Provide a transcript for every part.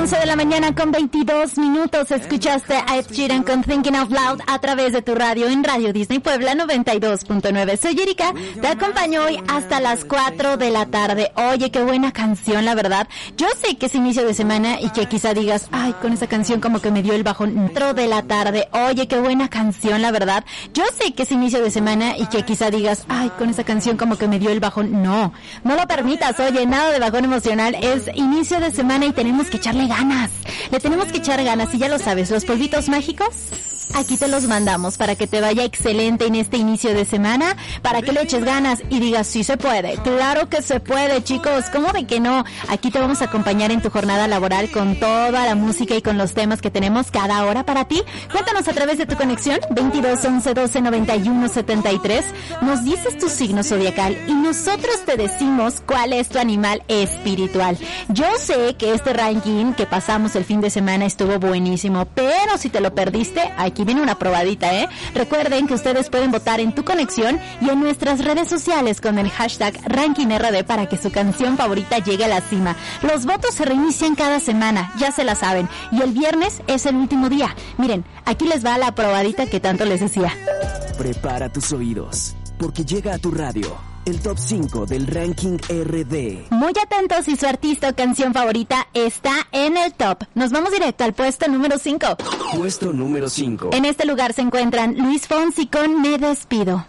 11 de la mañana con 22 minutos. Escuchaste a Ed Sheeran con Thinking Out Loud a través de tu radio en Radio Disney Puebla 92.9. Soy Erika, te acompaño hoy hasta las 4 de la tarde. Oye, qué buena canción, la verdad. Yo sé que es inicio de semana y que quizá digas, ay, con esa canción como que me dio el bajón. 4 de la tarde. Oye, qué buena canción, la verdad. Yo sé que es inicio de semana y que quizá digas, ay, con esa canción como que me dio el bajón. No lo permitas. Oye, nada de bajón emocional. Es inicio de semana y tenemos que echarle ganas. Le tenemos que echar ganas y ya lo sabes, los polvitos mágicos, aquí te los mandamos para que te vaya excelente en este inicio de semana, para que le eches ganas y digas, sí se puede. Claro que se puede, chicos. ¿Cómo de que no? Aquí te vamos a acompañar en tu jornada laboral con toda la música y con los temas que tenemos cada hora para ti. Cuéntanos a través de tu conexión 22 11 12 91 73. Nos dices tu signo zodiacal y nosotros te decimos cuál es tu animal espiritual. Yo sé que este ranking que pasamos el fin de semana estuvo buenísimo, pero si te lo perdiste, aquí viene una probadita, ¿eh? Recuerden que ustedes pueden votar en tu conexión y en nuestras redes sociales con el hashtag RankingRD para que su canción favorita llegue a la cima. Los votos se reinician cada semana, ya se la saben, y el viernes es el último día. Miren, aquí les va la probadita que tanto les decía. Prepara tus oídos, porque llega a tu radio el top 5 del Ranking RD. Muy atentos si su artista o canción favorita está en el top. Nos vamos directo al puesto número 5. Puesto número 5. En este lugar se encuentran Luis Fonsi con Me Despido.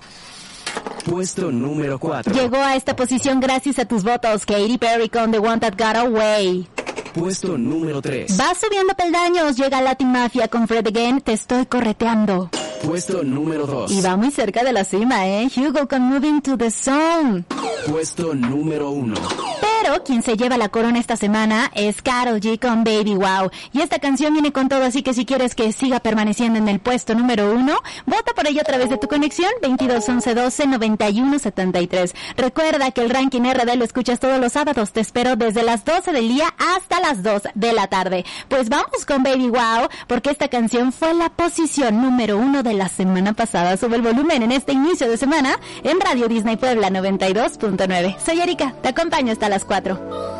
Puesto número 4. Llegó a esta posición gracias a tus votos, Katy Perry con The One That Got Away. Puesto número 3. Va subiendo peldaños, llega Latin Mafia con Fred Again, Te Estoy Correteando. Puesto número 2. Y va muy cerca de la cima, ¿eh? Hugo con Moving to the Zone. Puesto número 1. Pero quien se lleva la corona esta semana es Karol G con Baby Wow. Y esta canción viene con todo, así que si quieres que siga permaneciendo en el puesto número 1, vota por ello a través de tu conexión 22 11 12 91 73. Recuerda que el Ranking RD lo escuchas todos los sábados. Te espero desde las 12 del día hasta las 2 de la tarde. Pues vamos con Baby Wow, porque esta canción fue la posición número 1 de la semana pasada. Sube el volumen en este inicio de semana en Radio Disney Puebla 92.9. Soy Erika, te acompaño hasta las 4.